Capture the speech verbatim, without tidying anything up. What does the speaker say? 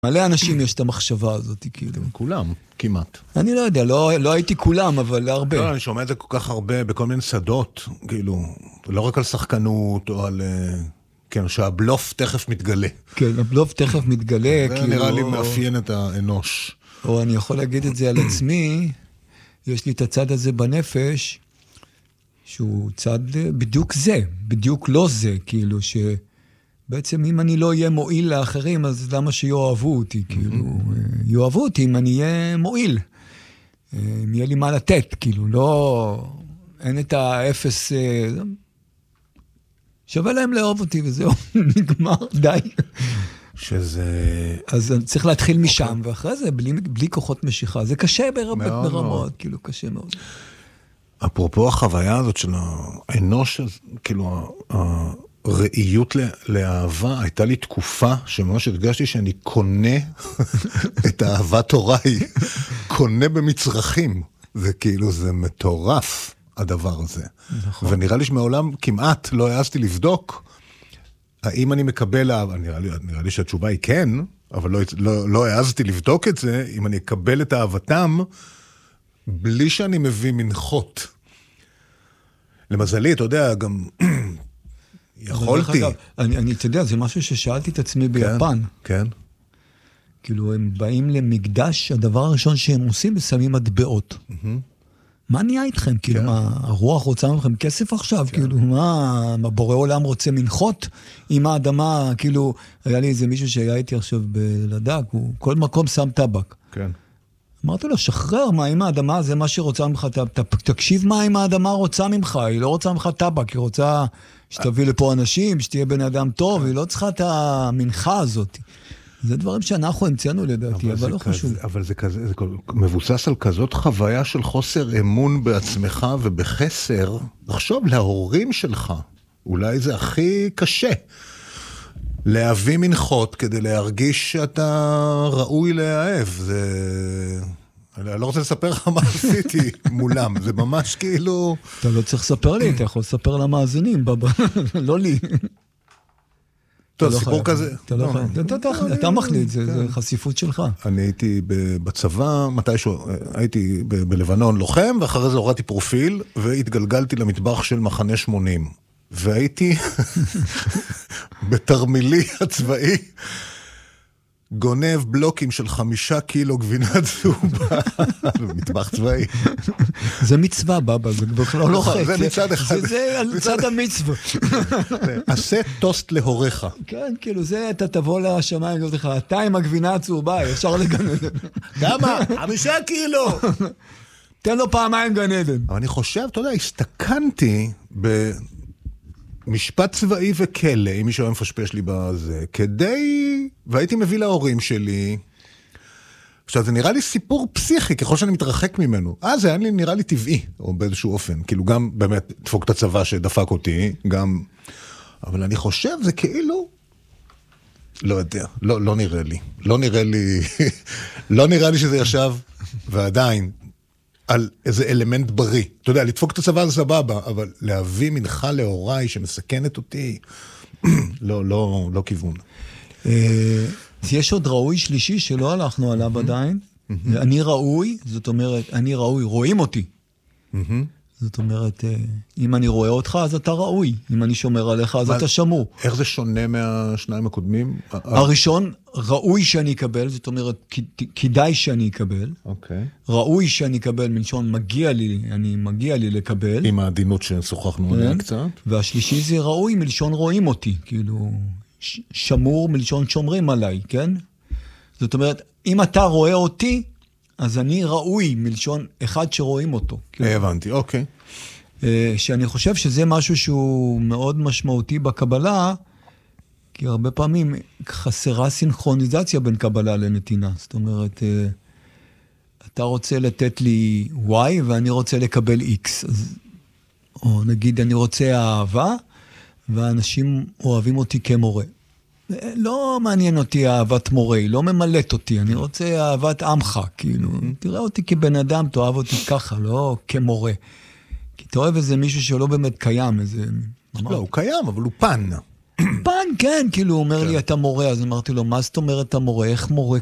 מלא אנשים יש את המחשבה הזאת, כאילו. כולם, כמעט. אני לא יודע, לא, לא הייתי כולם, אבל הרבה. לא, אני שומע את זה כל כך הרבה, בכל מיני שדות, כאילו, לא רק על שחקנות, או על... כן, שהבלוף תכף מתגלה. כן, הבלוף תכף מתגלה, זה כאילו... נראה לי מאפיין את האנוש. או אני יכול להגיד את זה על עצמי, יש לי את הצד הזה בנפש, שהוא צד בדיוק זה, בדיוק לא זה, כאילו ש... בעצם אם אני לא אהיה מועיל לאחרים, אז למה שיואהבו אותי? כאילו, יאהבו אותי אם אני אהיה מועיל. אם יהיה לי מה לתת, כאילו, לא... אין את האפס... שווה להם לאהוב אותי, וזהו, נגמר, די. שזה... אז צריך להתחיל משם, ואחרי זה, בלי, בלי כוחות משיכה. זה קשה ברמות, ברמות, כאילו, קשה מאוד. אפרופו החוויה הזאת של האנוש, כאילו, הראיות לאהבה, הייתה לי תקופה שממש הרגשתי שאני קונה את אהבת הוריי, קונה במצרכים. זה כאילו, זה מטורף, הדבר הזה. נכון. ונראה לי שמעולם כמעט לא העזתי לבדוק, האם אני מקבל אהבה, נראה לי, נראה לי שהתשובה היא כן, אבל לא, לא, לא העזתי לבדוק את זה, אם אני אקבל את אהבתם, בלי שאני מביא מנחות. למזלי, אתה יודע, גם יכולתי. אגב, אני, אני, אתה יודע, זה משהו ששאלתי את עצמי ביפן. כן. כאילו, הם באים למקדש, הדבר הראשון שהם עושים, שמים מטבעות. מה נהיה איתכם? כאילו, מה, הרוח רוצה מכם כסף עכשיו? כאילו, מה, בורא עולם רוצה מנחות? עם האדמה, כאילו, היה לי איזה מישהו שהיה איתי עכשיו בלדק, הוא כל מקום שם טבק. כן. אמרתי לו, שחרר, מה, עם האדמה, זה מה שרוצה ממך, תקשיב מה עם האדמה רוצה ממך, היא לא רוצה ממך טבק, היא רוצה שתביא לפה אנשים, שתהיה בן אדם טוב, היא לא צריכה את המנחה הזאת. זה דברים שאנחנו המצאנו לדעתי, אבל לא חשוב. אבל זה כזה, זה מבוסס על כזאת חוויה של חוסר אמון בעצמך ובחסר. לחשוב, להורים שלך, אולי זה הכי קשה. להביא מנחות כדי להרגיש שאתה ראוי להאהב. זה... אני לא רוצה לספר לך מה עשיתי מולם. זה ממש כאילו... אתה לא צריך לספר לי, אתה יכול לספר למאזינים, לא לי. טוב, סיפור כזה. אתה מחליט, זה חשיפות שלך. אני הייתי בצבא, מתישהו, הייתי בלבנון לוחם, ואחרי זה הורדתי פרופיל, והתגלגלתי למטבח של מחנה שמונים. והייתי בתרמילי הצבאי, גונב בלוקים של חמישה קילו גבינת זובה, במטבח צבאי. זה מצווה, בבא, זה בכלל לא חצי. זה מצד אחד. זה על צד המצווה. עשה טוסט להוריך. כן, כאילו זה, אתה תבוא לשמיים, אני אומר לך, אתה עם הגבינה הצהובה, ישר לגן עדן. כמה? חמישה קילו. תן לו פעמיים גן עדן. אבל אני חושב, אתה יודע, הסתכנתי ב... משפט צבאי וכלא, אם מישהו היה מפשפש לי בזה, כדי, והייתי מביא להורים שלי, עכשיו זה נראה לי סיפור פסיכי, ככל שאני מתרחק ממנו, אה זה היה לי, נראה לי טבעי, או באיזשהו אופן, כאילו גם באמת דפוק את הצבא שדפק אותי, גם, אבל אני חושב זה כאילו, לא יודע, לא, לא נראה לי, לא נראה לי, לא נראה לי שזה ישב, ועדיין, על איזה אלמנט בריא. אתה יודע, לדפוק את הצבא זה סבבה, אבל להביא מנחה להוריי שמסכנת אותי, לא, לא, לא כיוון. יש עוד ראוי שלישי שלא הלכנו עליו עדיין. אני ראוי, זאת אומרת, אני ראוי, רואים אותי. זאת אומרת, אם אני רואה אותך, אז אתה ראוי. אם אני שומר עליך, אז אתה שמור. איך זה שונה מהשניים הקודמים? הראשון, ראוי שאני אקבל, זאת אומרת, כדאי שאני אקבל. אוקיי. ראוי שאני אקבל, מלשון מגיע לי, אני מגיע לי לקבל. עם העדינות ששוחחנו עליה קצת. והשלישי זה ראוי, מלשון רואים אותי. כאילו, שמור מלשון שומרים עליי, כן? זאת אומרת, אם אתה רואה אותי, אז אני ראוי מלשון אחד שרואים אותו. הבנתי, אוקיי. שאני חושב שזה משהו שהוא מאוד משמעותי בקבלה, כי הרבה פעמים חסרה סינכרוניזציה בין קבלה לנתינה. זאת אומרת, אתה רוצה לתת לי Y ואני רוצה לקבל X. אז, או נגיד, אני רוצה אהבה, ואנשים אוהבים אותי כמורה. לא מעניין אותי אהבת מורה, לא ממלאת אותי, אני רוצה אהבת עמך, כאילו, תראה אותי כבן אדם, תאהב אותי ככה, לא כמורה. כי אתה אוהב איזה מישהו שלא באמת קיים, איזה... לא, הוא קיים, אבל הוא פן. פן, כן, כאילו, הוא אומר לי, אתה מורה, אז אמרתי לו, מה זאת אומרת אתה מורה? איך מורה